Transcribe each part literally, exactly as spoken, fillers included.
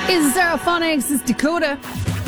Is Zeraphonics, it's Dakota.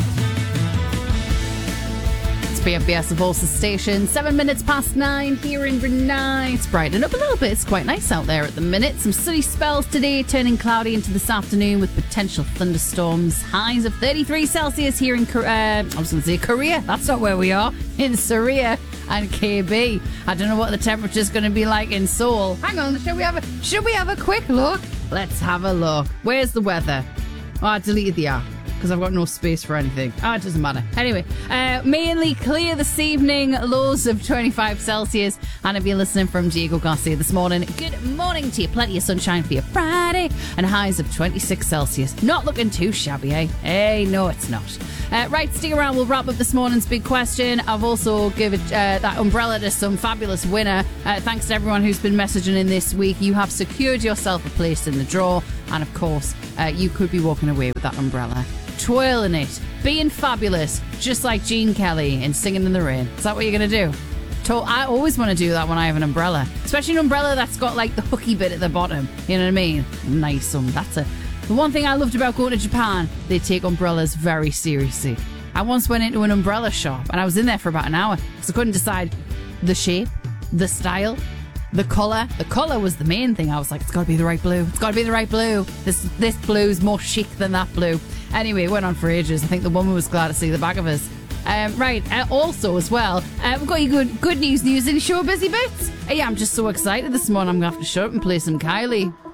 It's B F B S of Ulster Station. Seven minutes past nine here in Brunei. It's brightening up a little bit. It's quite nice out there at the minute. Some sunny spells today, turning cloudy into this afternoon with potential thunderstorms. Highs of thirty-three Celsius here in, uh, I was going to say Korea. That's not where we are. In Surya and K B. I don't know what the temperature's going to be like in Seoul. Hang on, should we have a, should we have a quick look? Let's have a look. Where's the weather? Oh, I deleted the app because I've got no space for anything. Oh, it doesn't matter. Anyway, uh, mainly clear this evening, lows of twenty-five Celsius. And if you're listening from Diego Garcia this morning, good morning to you. Plenty of sunshine for your Friday and highs of twenty-six Celsius. Not looking too shabby, eh? Hey, no, it's not. Uh, right, stick around. We'll wrap up this morning's big question. I've also given uh, that umbrella to some fabulous winner. Uh, thanks to everyone who's been messaging in this week. You have secured yourself a place in the draw. And of course, uh, you could be walking away with that umbrella, twirling it, being fabulous, just like Gene Kelly in Singing in the Rain. Is that what you're going to do? I always want to do that when I have an umbrella, especially an umbrella that's got like the hooky bit at the bottom. You know what I mean? Nice one. That's a the one thing I loved about going to Japan. They take umbrellas very seriously. I once went into an umbrella shop and I was in there for about an hour because I couldn't decide the shape, the style, the colour. The colour was the main thing. I was like, it's got to be the right blue. It's got to be the right blue. This this blue's more chic than that blue. Anyway, it went on for ages. I think the woman was glad to see the back of us. Um, right, uh, also as well, uh, we've got you good good news news in show busy bits. Uh, yeah, I'm just so excited this morning. I'm going to have to shut up and play some Kylie.